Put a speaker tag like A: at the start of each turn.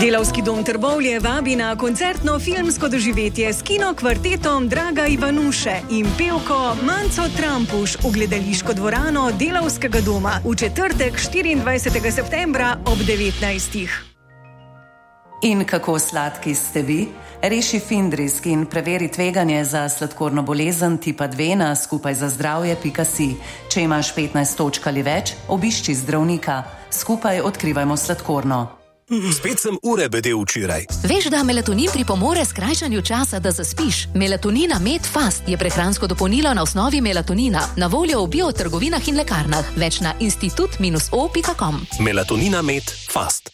A: Delavski dom Trbovlje vabi na koncertno filmsko doživetje s kinokvartetom Draga Ivanuše in pevko Manco Trampuš v gledališko dvorano Delavskega doma v četrtek 24. septembra ob 19.
B: In kako sladki ste vi? Reši Findrisk in preveri tveganje za sladkorno bolezen tipa 2 na skupajzazdravje.si. Če imaš 15 točk ali več, obišči zdravnika. Skupaj odkrivajmo sladkorno.
C: Spet sem ure bedel včeraj.
D: Veš, da melatonin pripomore skrajšanju časa, da zaspiš? Melatonina Med Fast je prehransko dopolnilo na osnovi melatonina. Na voljo v biotrgovinah in lekarnah. Več na institut-o.com.
C: Melatonina Med Fast.